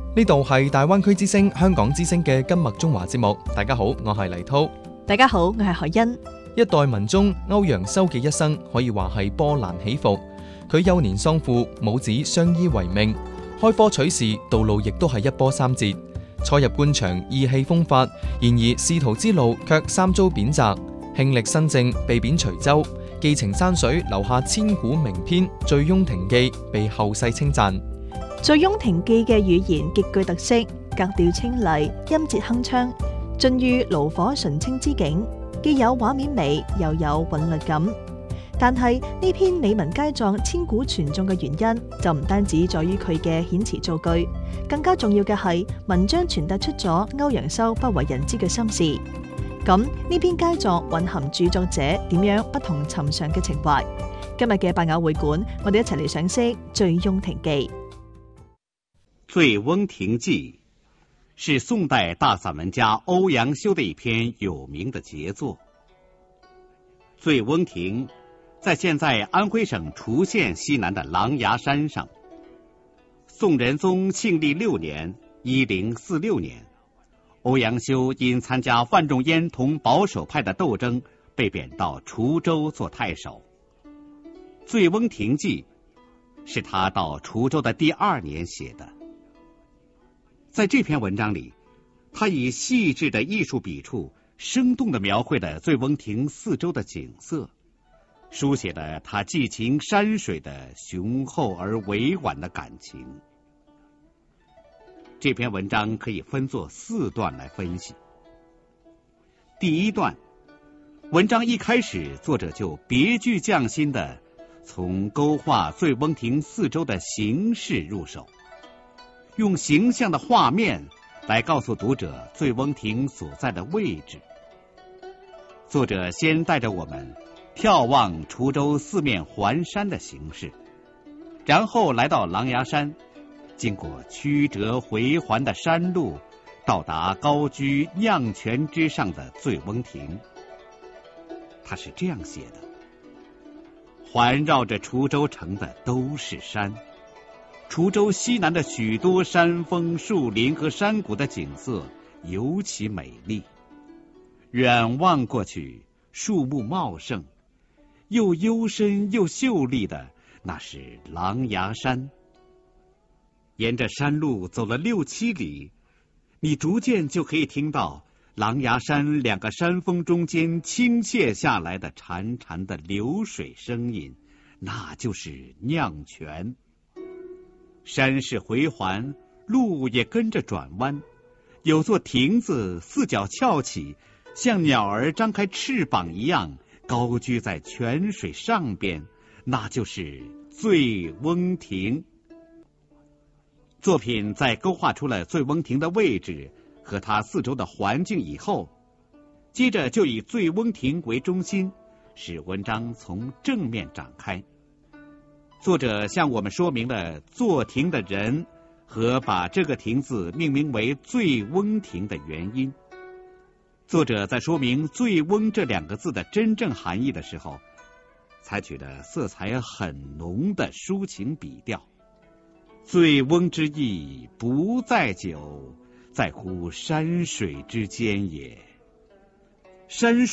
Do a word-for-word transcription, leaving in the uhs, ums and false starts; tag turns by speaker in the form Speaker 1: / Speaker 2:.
Speaker 1: 呢度係大灣區之聲香港之聲嘅金麥中華節目。大家好，我係黎濤。
Speaker 2: 大家好，我係海欣。
Speaker 1: 一代文中歐陽修嘅一生可以話係波瀾起伏。佢幼年喪父，母子相依為命，開科取士道路亦都係一波三折。初入官場意氣風發，然而仕途之路卻三遭貶謫。慶曆新政被貶徐州，寄情山水留下千古名篇《醉翁亭記》，被後世稱讚。
Speaker 2: 《醉翁亭記》嘅語言極具特色，格調清麗，音節鏗鏘，盡寓爐火純青之境，既有畫面美，又有韻律感。但係呢篇美文佳狀千古傳頌嘅原因，就唔單止在於佢嘅遣詞造句，更加重要嘅係文章傳達出咗歐陽修不為人知嘅心事。咁呢篇佳作蘊含著作者點樣不同尋常嘅情懷。今日嘅百雅會館，我哋一齊嚟賞識《醉翁亭記》。
Speaker 3: 《醉翁亭記》是宋代大散文家歐陽修的一篇有名的傑作。醉翁亭在現在安徽省滁縣西南的狼牙山上。宋仁宗慶曆六年（一零四六年），歐陽修因參加范仲淹同保守派的鬥爭，被貶到滁州做太守。《醉翁亭記》是他到滁州的第二年寫的。在這篇文章裏，他以細緻的藝術筆觸，生動地描繪了醉翁亭四周的景色，書寫了他寄情山水的雄厚而委婉的感情。這篇文章可以分作四段來分析。第一段，文章一開始，作者就別具匠心地從勾畫醉翁亭四周的形勢入手，用形象的畫面來告訴讀者醉翁亭所在的位置。作者先帶着我們眺望滁州四面環山的形勢，然後來到狼牙山，經過曲折回環的山路，到達高居釀泉之上的醉翁亭。他是這樣寫的：環繞着滁州城的都是山，滁州西南的許多山峰、樹林和山谷的景色尤其美麗。遠望過去，樹木茂盛，又幽深又秀麗的，那是狼牙山。沿着山路走了六七里，你逐漸就可以聽到狼牙山兩個山峰中間傾瀉下來的潺潺的流水聲音，那就是釀泉。山勢回環，路也跟着轉彎，有座亭子四角翹起，像鳥兒張開翅膀一樣，高居在泉水上邊，那就是醉翁亭。作品在勾畫出了醉翁亭的位置和它四周的環境以後，接着就以醉翁亭為中心，使文章從正面展開。作者向我們說明了作亭的人和把這個亭字命名為醉翁亭的原因。作者在說明醉翁這兩個字的真正含義的時候，採取了色彩很濃的抒情筆調。醉翁之意不在酒，在乎山水之間也。山水